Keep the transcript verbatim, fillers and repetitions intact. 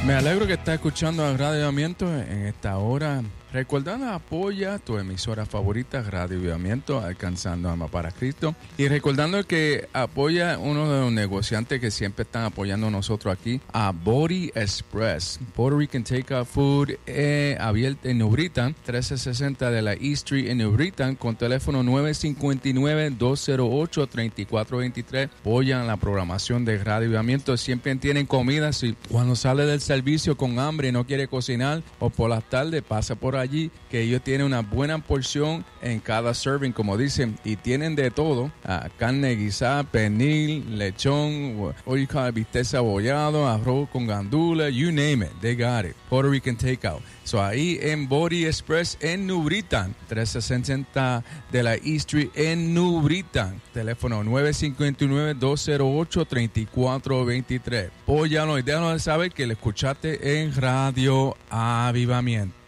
Me alegro que estás escuchando a Radio Avivamiento en esta hora. Recordando, apoya tu emisora favorita, Radio Avivamiento, alcanzando alma para Cristo. Y recordando que apoya uno de los negociantes que siempre están apoyando a nosotros aquí, a Body Express. Puerto Rican Takeout Food, eh, abierto en New Britain, trece sesenta de la East Street en New Britain, con teléfono nueve cinco nueve, dos cero ocho, tres cuatro dos tres. Apoyan la programación de Radio Avivamiento. Siempre tienen comida. Si cuando sale del servicio con hambre y no quiere cocinar, o por las tardes pasa por ahí. Allí que ellos tienen una buena porción en cada serving, como dicen, y tienen de todo: uh, carne guisada, pernil, lechón, what you call it, bistec cebollado, arroz con gandules, you name it, they got it. Puerto Rican Takeout. So ahí en Body Express en New Britain, trece sesenta de la East Street en New Britain. Teléfono nueve cinco nueve, dos cero ocho, tres cuatro dos tres. Póyalo y déjanos saber que le escuchaste en Radio Avivamiento.